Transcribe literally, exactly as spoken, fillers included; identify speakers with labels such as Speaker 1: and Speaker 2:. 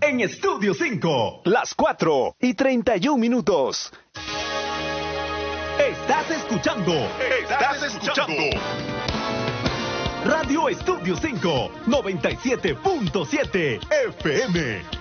Speaker 1: en Estudio cinco.
Speaker 2: Las cuatro y treinta y un minutos.
Speaker 1: Estás escuchando.
Speaker 3: Estás escuchando.
Speaker 1: Radio Estudio cinco, noventa y siete punto siete F M.